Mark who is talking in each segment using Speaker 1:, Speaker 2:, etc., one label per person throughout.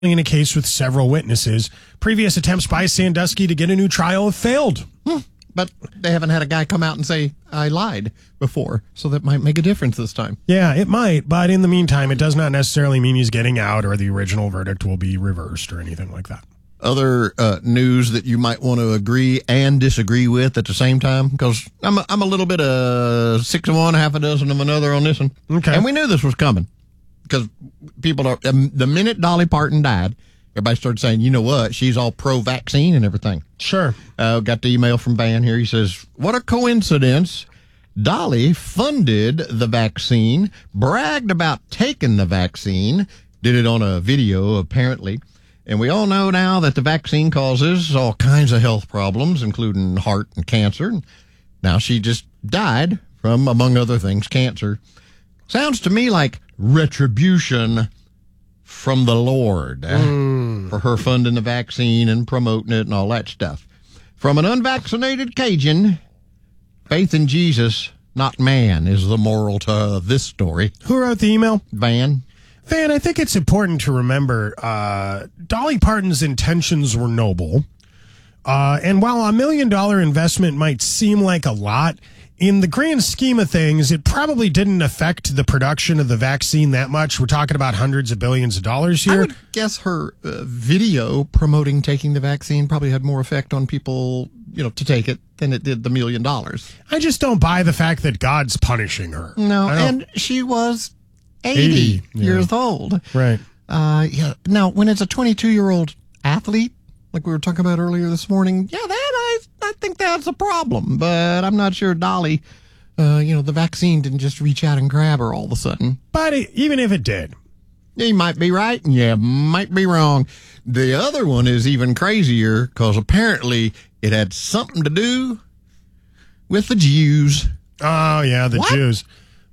Speaker 1: in a case with several witnesses. Previous attempts by Sandusky to get a new trial have failed.
Speaker 2: But they haven't had a guy come out and say, I lied before, so that might make a difference this time.
Speaker 1: Yeah, it might, but in the meantime, it does not necessarily mean he's getting out or the original verdict will be reversed or anything like that.
Speaker 2: Other news that you might want to agree and disagree with at the same time, because I'm a little bit 6 of one, half a dozen of another on this one.
Speaker 1: Okay.
Speaker 2: And we knew this was coming, because people are, the minute Dolly Parton died, everybody started saying, you know what, she's all pro-vaccine and everything.
Speaker 1: Sure.
Speaker 2: Got the email from Van here. He says, what a coincidence. Dolly funded the vaccine, bragged about taking the vaccine, did it on a video, apparently. And we all know now that the vaccine causes all kinds of health problems, including heart and cancer. Now she just died from, among other things, cancer. Sounds to me like retribution from the Lord for her funding the vaccine and promoting it and all that stuff. From an unvaccinated Cajun, faith in Jesus, not man, is the moral to this story.
Speaker 1: Who wrote the email?
Speaker 2: Van,
Speaker 1: I think it's important to remember Dolly Parton's intentions were noble. And while $1 million investment might seem like a lot, in the grand scheme of things, it probably didn't affect the production of the vaccine that much. We're talking about hundreds of billions of dollars here.
Speaker 2: I would guess her video promoting taking the vaccine probably had more effect on people, to take it than it did the $1 million.
Speaker 1: I just don't buy the fact that God's punishing her.
Speaker 2: No, and she was 80 years old.
Speaker 1: Right.
Speaker 2: Yeah. Now, when it's a 22-year-old athlete, like we were talking about earlier this morning, I think that's a problem. But I'm not sure Dolly, the vaccine didn't just reach out and grab her all of a sudden.
Speaker 1: But even if it did.
Speaker 2: You might be right, and you might be wrong. The other one is even crazier, because apparently it had something to do with the Jews.
Speaker 1: Oh, yeah, the Jews.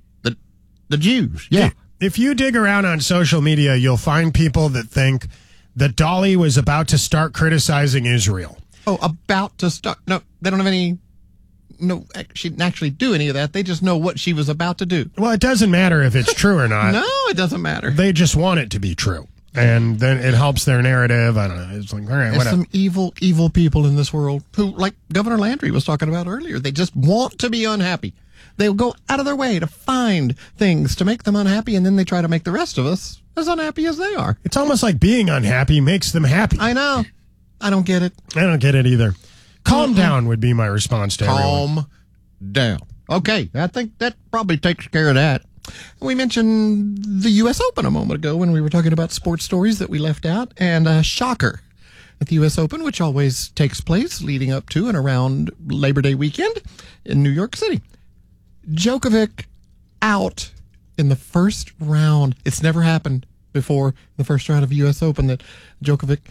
Speaker 2: The Jews, yeah.
Speaker 1: If you dig around on social media, you'll find people that think that Dolly was about to start criticizing Israel.
Speaker 2: Oh, about to start? No, they don't have any. No, she didn't actually do any of that. They just know what she was about to do.
Speaker 1: Well, it doesn't matter if it's true or not.
Speaker 2: No, it doesn't matter.
Speaker 1: They just want it to be true. And then it helps their narrative. I don't know. It's like, all right,
Speaker 2: There's
Speaker 1: whatever.
Speaker 2: some evil people in this world who, like Governor Landry was talking about earlier, they just want to be unhappy. They'll go out of their way to find things to make them unhappy, and then they try to make the rest of us as unhappy as they are.
Speaker 1: It's almost like being unhappy makes them happy.
Speaker 2: I know. I don't get it.
Speaker 1: I don't get it either. Calm down would be my response to everyone.
Speaker 2: Calm down. Okay, I think that probably takes care of that. We mentioned the U.S. Open a moment ago when we were talking about sports stories that we left out, and a shocker at the U.S. Open, which always takes place leading up to and around Labor Day weekend in New York City. Djokovic out in the first round. It's never happened before the first round of U.S. Open that Djokovic,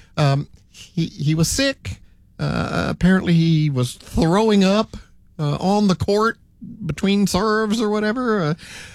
Speaker 2: he was sick. Apparently he was throwing up on the court between serves or whatever.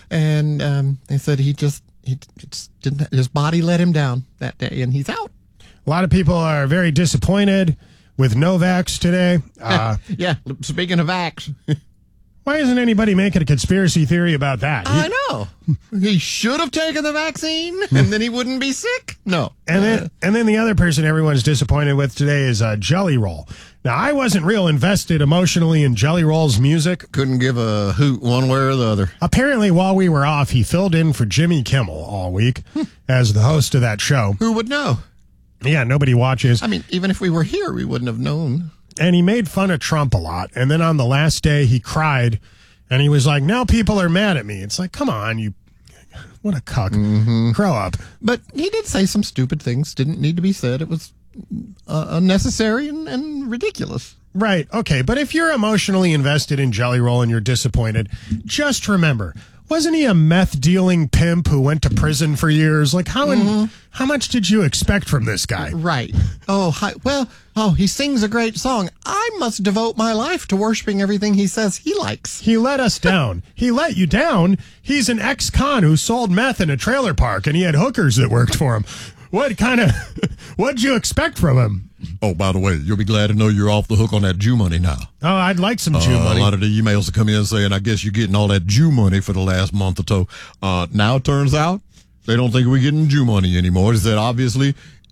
Speaker 2: And they said he just didn't, his body let him down that day, and he's out.
Speaker 1: A lot of people are very disappointed with Novaks today.
Speaker 2: Yeah, speaking of vax.
Speaker 1: Why isn't anybody making a conspiracy theory about that?
Speaker 2: I know. He should have taken the vaccine, and then he wouldn't be sick. No.
Speaker 1: And then the other person everyone's disappointed with today is Jelly Roll. Now, I wasn't real invested emotionally in Jelly Roll's music.
Speaker 2: Couldn't give a hoot one way or the other.
Speaker 1: Apparently, while we were off, he filled in for Jimmy Kimmel all week as the host of that show.
Speaker 2: Who would know?
Speaker 1: Yeah, nobody watches.
Speaker 2: I mean, even if we were here, we wouldn't have known.
Speaker 1: And he made fun of Trump a lot. And then on the last day, he cried, and he was like, now people are mad at me. It's like, come on, you... What a cuck. Mm-hmm. Grow up.
Speaker 2: But he did say some stupid things. Didn't need to be said. It was unnecessary and ridiculous.
Speaker 1: Right. Okay. But if you're emotionally invested in Jelly Roll and you're disappointed, just remember, wasn't he a meth dealing pimp who went to prison for years? Like, how much did you expect from this guy?
Speaker 2: Right. He sings a great song. I must devote my life to worshiping everything he says he likes.
Speaker 1: He let us down. He let you down. He's an ex-con who sold meth in a trailer park, and he had hookers that worked for him. What'd you expect from him?
Speaker 2: Oh, by the way, you'll be glad to know you're off the hook on that Jew money now.
Speaker 1: Oh, I'd like some Jew money.
Speaker 2: A lot of the emails are coming in saying, I guess you're getting all that Jew money for the last month or so. Now it turns out they don't think we're getting Jew money anymore. They said, obviously,